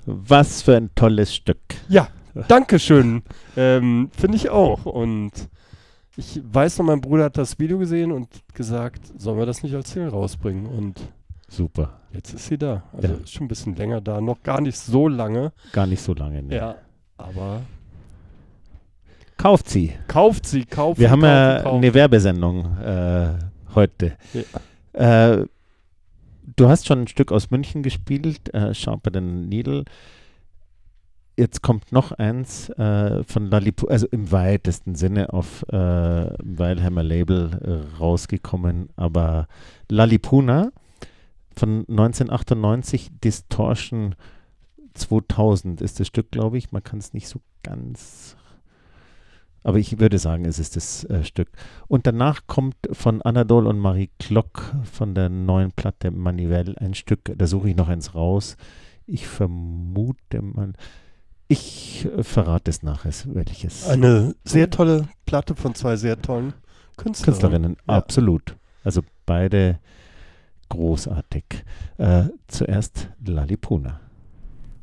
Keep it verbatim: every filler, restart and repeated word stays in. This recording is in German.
Was für ein tolles Stück. Ja, danke schön. ähm, Finde ich auch. Und ich weiß noch, mein Bruder hat das Video gesehen und gesagt, sollen wir das nicht als Single rausbringen? Und super. Jetzt ist sie da. Also Ja. ist schon ein bisschen länger da. Noch gar nicht so lange. Gar nicht so lange, ne? Ja, aber Kauft sie. kauft sie, kauft Wir sie, haben kauft ja sie, kauft eine Werbesendung äh, heute. Ja. Äh, du hast schon ein Stück aus München gespielt, äh, Sharper Than Needle. Jetzt kommt noch eins äh, von Lalipu, also im weitesten Sinne auf äh, Weilheimer Label äh, rausgekommen, aber Lalipuna von neunzehnhundertachtundneunzig, Distortion zweitausend ist das Stück, glaube ich. Man kann es nicht so ganz, aber ich würde sagen, es ist das äh, Stück. Und danach kommt von Anadol und Marie Klock von der neuen Platte Manivelle ein Stück, da suche ich noch eins raus. Ich vermute mal, ich äh, verrate es nachher, welches. Eine sehr tolle Platte von zwei sehr tollen Künstlerinnen. Künstlerinnen, Ja. absolut. Also beide großartig. Äh, zuerst Lalipuna.